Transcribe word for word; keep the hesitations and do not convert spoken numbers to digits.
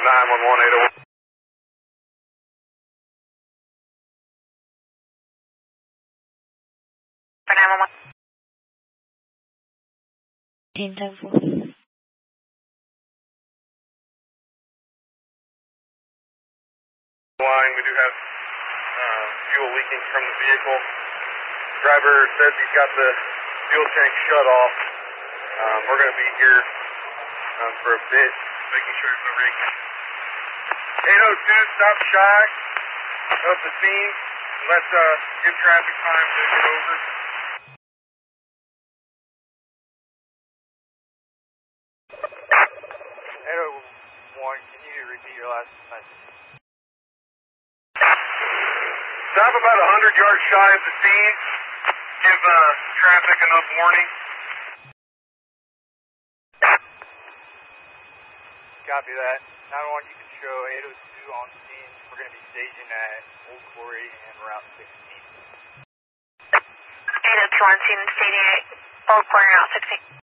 nine one one eight oh one. For nine one one. Line, we do have uh, fuel leaking from the vehicle. Driver says he's got the fuel tank shut off. Um, we're going to be here um, for a bit, making sure there's no leaking. eight oh two, stop shy of the scene. Let's uh, give traffic time to get over. eight oh one, can you repeat your last message? Stop about one hundred yards shy of the scene. Give uh, traffic enough warning. Copy that. nine one one, you can show eight oh two on scene. We're going to be staging at Old Quarry and Route sixteen. eight oh two on scene, staging at Old Quarry and Route sixteen.